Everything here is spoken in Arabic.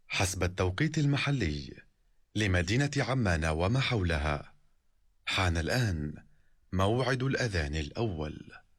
حسب التوقيت المحلي لمدينة عمان وما حولها، حان الآن موعد الأذان الأول.